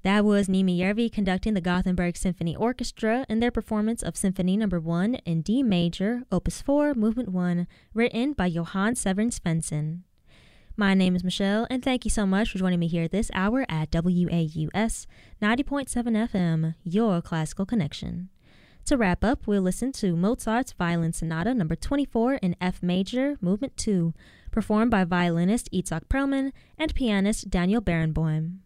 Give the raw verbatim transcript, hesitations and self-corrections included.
That was Nimi Järvi conducting the Gothenburg Symphony Orchestra in their performance of Symphony Number one in D major, Opus four, Movement one, written by Johann Severin Svensson. My name is Michelle, and thank you so much for joining me here this hour at W A U S ninety point seven F M, your classical connection. To wrap up, we'll listen to Mozart's Violin Sonata Number twenty-four in F major, Movement two, performed by violinist Itzhak Perlman and pianist Daniel Barenboim.